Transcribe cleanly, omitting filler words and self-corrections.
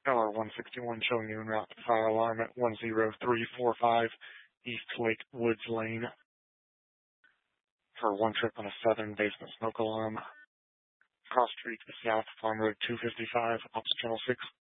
LR 161 showing you en route to fire alarm at 10345 East Lake Woods Lane for one trip on a southern basement smoke alarm. Cross street south, Farm Road 255, Ops Channel 6.